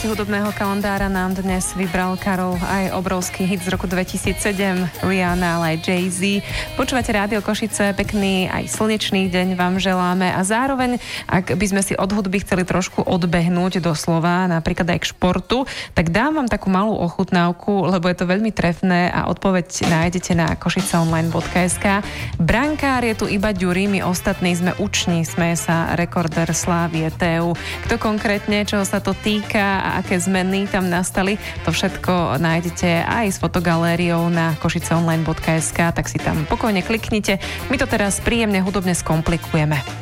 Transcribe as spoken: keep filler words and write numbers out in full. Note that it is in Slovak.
časti hudobného kalendára nám dnes vybral Karol aj obrovský hit z roku dvetisícsedem, Rihanna, ale aj Jay-Z. Počúvate Rádio Košice, pekný aj slnečný deň vám želáme a zároveň, ak by sme si od hudby chceli trošku odbehnúť doslova, napríklad aj k športu, tak dám vám takú malú ochutnávku, lebo je to veľmi trefné a odpoveď nájdete na košiceonline bodka es ká. Brankár je tu iba Ďuri, my ostatní sme uční, sme sa rekorder Slávie té ú. Kto konkrétne, čoho sa to týka a aké zmeny tam nastali, to všetko nájdete aj s fotogalériou na košiceonline bodka es ká, tak si tam pokojne kliknite. My to teraz príjemne hudobne skomplikujeme.